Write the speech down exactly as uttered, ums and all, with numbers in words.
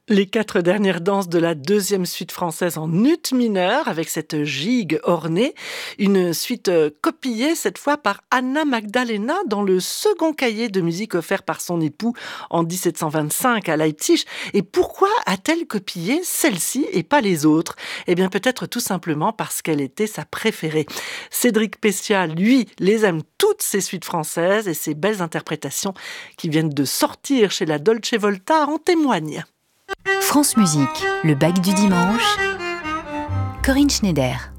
Les quatre dernières danses de la deuxième suite française en ut mineur avec cette gigue ornée. Une suite euh, copiée cette fois par Anna Magdalena dans le second cahier de musique offert par son époux en dix-sept cent vingt-cinq à Leipzig. Et pourquoi a-t-elle copié celle-ci et pas les autres ? Eh bien peut-être tout simplement parce qu'elle était sa préférée. Cédric Pescia, lui, les aime toutes ces suites françaises et ces belles interprétations qui viennent de sortir chez la Dolce Volta en témoignent. France Musique, le bac du dimanche, Corinne Schneider.